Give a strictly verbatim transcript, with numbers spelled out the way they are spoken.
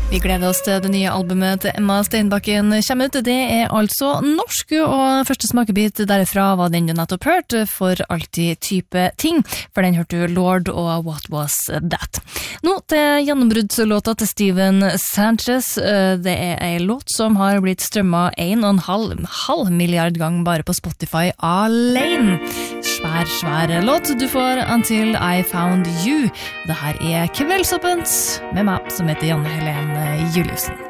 Vi gleder oss til det nye albumet til Emma Steinbakken kommer ut. Det er altså norsk, og første smakebit derifra var den du nettopp hørte, For alltid type ting. For den hørte du Lord og What Was That. Nå til gjennombruddslåta til Steven Sanchez. Det er en låt som har blitt strømmet en og en halv, halv milliard gang bare på Spotify alene. Svær, svær låt. Du får Until I Found You. Det her er Kveldsåpent med meg som heter Janne Helene Juliussen.